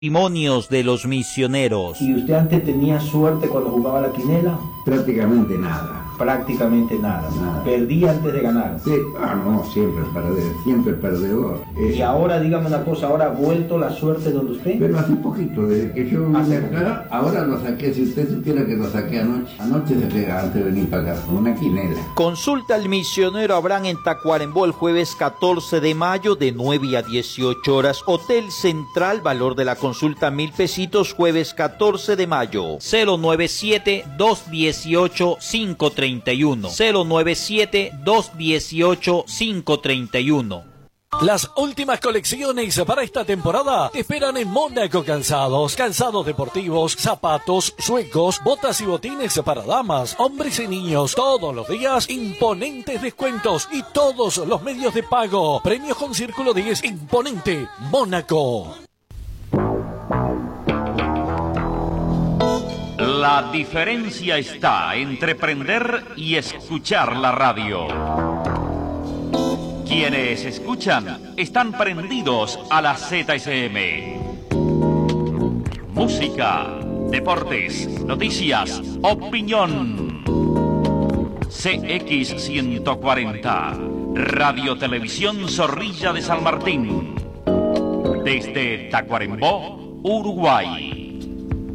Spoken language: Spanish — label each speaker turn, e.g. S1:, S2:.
S1: Testimonios de los misioneros.
S2: ¿Y usted antes tenía suerte cuando jugaba la quinela?
S3: Prácticamente nada.
S2: Prácticamente nada. Perdía antes de ganar.
S3: Sí, no, siempre perdedor.
S2: Y ahora, dígame una cosa, ¿ahora ha vuelto la suerte donde usted?
S3: Pero hace poquito, desde que yo vine acá, ahora lo saqué, si usted supiera que lo saqué anoche. Anoche saqué antes de venir para acá, con una quinela.
S1: Consulta al misionero Abraham en Tacuarembó el jueves 14 de mayo de 9 a 18 horas. Hotel Central, valor de la consulta 1,000 pesitos, jueves 14 de mayo. 097-218-531. 097-218-531.
S4: Las últimas colecciones para esta temporada te esperan en Mónaco Calzados. Calzados deportivos, zapatos, suecos, botas y botines para damas, hombres y niños. Todos los días, imponentes descuentos y todos los medios de pago. Premios con Círculo 10, imponente, Mónaco.
S5: La diferencia está entre prender y escuchar la radio. Quienes escuchan están prendidos a la ZSM. Música, deportes, noticias, opinión. CX140, Radio Televisión Zorrilla de San Martín. Desde Tacuarembó, Uruguay.